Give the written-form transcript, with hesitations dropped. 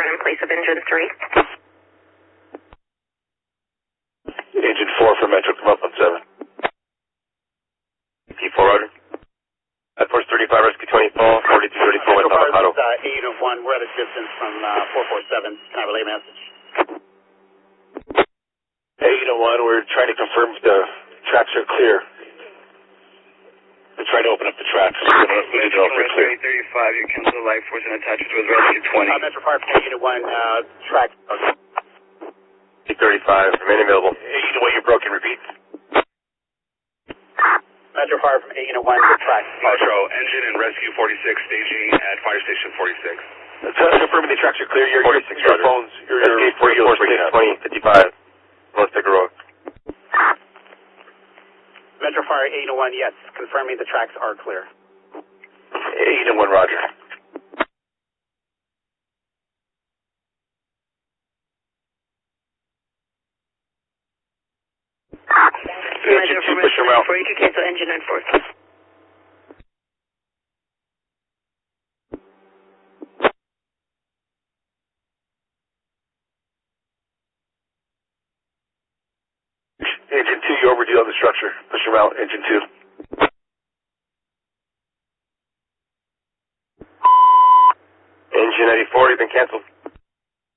in place of engine 3. Engine 4 for Metro, come up on 7. P4, roger. At Force 35, Rescue 20, fall, 4234 West Avocado. Unit 1, we're at a distance from 447. Can I relay a message? Hey, Unit 1, we're trying to confirm if the tracks are clear. We're trying to open up the tracks. We need to know if they're clear. 35, you cancel the life force and attach it with Rescue 20. Metro Fire from Unit 1, track. 35, remain available. Hey, Unit 1, you're broken, repeat. Metro Fire from Unit 1, to track. Metro, engine and Rescue 46, staging at Fire Station 46. Confirming the tracks are clear. Your 46, your phones, your 46, 20, 55. Let's take a road. Metro Fire Unit 1, yes, confirming the tracks are clear. Unit 1, roger. Engine 2, push them out. You can cancel engine and force. Engine 2, you're overdue on the structure. Push them out, Engine 2. Engine 84, you've been canceled.